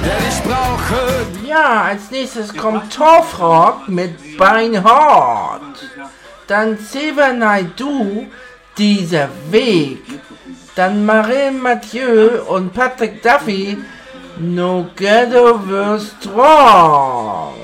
denn ich brauche. Ja, als nächstes kommt Torfrock mit Beinhard. Dann Xavier Naidoo, Dieser Weg. Dann Marin Mathieu und Patrick Duffy, No Ghetto Were Strong.